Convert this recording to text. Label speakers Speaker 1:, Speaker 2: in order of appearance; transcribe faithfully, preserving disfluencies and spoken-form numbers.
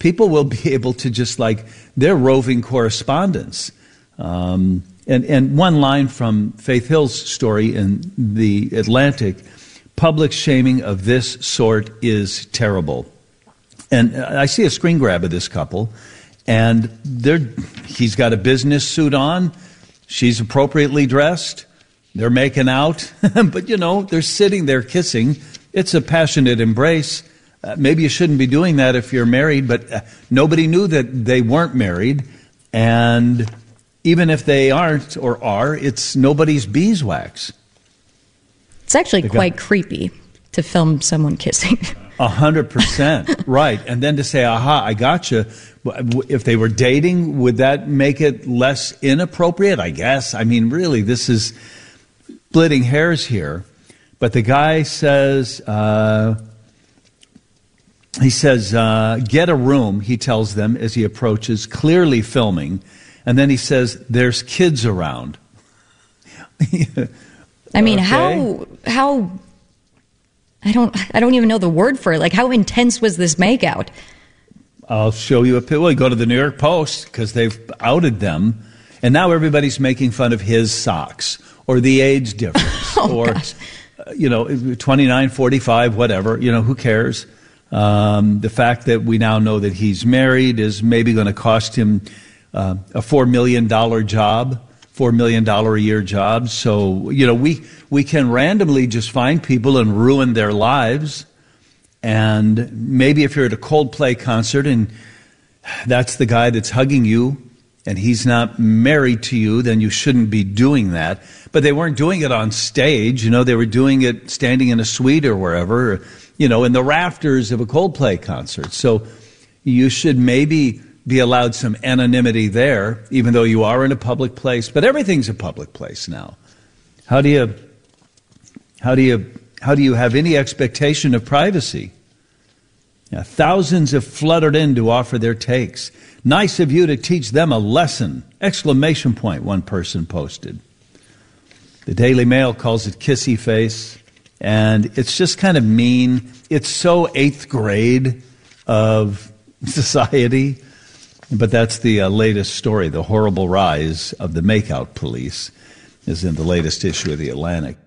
Speaker 1: people will be able to just like, they're roving correspondents. Um, and, and one line from Faith Hill's story in The Atlantic, public shaming of this sort is terrible. And I see a screen grab of this couple, and they're, he's got a business suit on, she's appropriately dressed, they're making out, but you know, they're sitting there kissing. It's a passionate embrace. Uh, maybe you shouldn't be doing that if you're married, but uh, nobody knew that they weren't married. And even if they aren't or are, it's nobody's beeswax.
Speaker 2: It's actually quite creepy to film someone kissing.
Speaker 1: A hundred percent, right. And then to say, aha, I gotcha. If they were dating, would that make it less inappropriate? I guess. I mean, really, this is splitting hairs here. But the guy says... Uh, He says, uh, get a room, he tells them as he approaches, clearly filming. And then he says, there's kids around.
Speaker 2: I mean,
Speaker 1: okay.
Speaker 2: how, how, I don't, I don't even know the word for it. Like, how intense was this makeout?
Speaker 1: I'll show you a picture. Well, go to the New York Post because they've outed them. And now everybody's making fun of his socks or the age difference
Speaker 2: oh,
Speaker 1: or,
Speaker 2: gosh.
Speaker 1: uh, you know, twenty-nine, forty-five, whatever, you know, who cares? Um, the fact that we now know that he's married is maybe going to cost him uh, a four million dollars job, four million dollars a year job. So, you know, we, we can randomly just find people and ruin their lives. And maybe if you're at a Coldplay concert and that's the guy that's hugging you and he's not married to you, then you shouldn't be doing that. But they weren't doing it on stage. You know, they were doing it standing in a suite or wherever, or, you know, in the rafters of a Coldplay concert. So you should maybe be allowed some anonymity there, even though you are in a public place. But everything's a public place now. How do you, how do you, how do you have any expectation of privacy? Yeah, thousands have flooded in to offer their takes. Nice of you to teach them a lesson! Exclamation point, one person posted. The Daily Mail calls it kissy face. And it's just kind of mean. It's so eighth grade of society. But that's the uh, latest story. The horrible rise of the makeout police is in the latest issue of The Atlantic.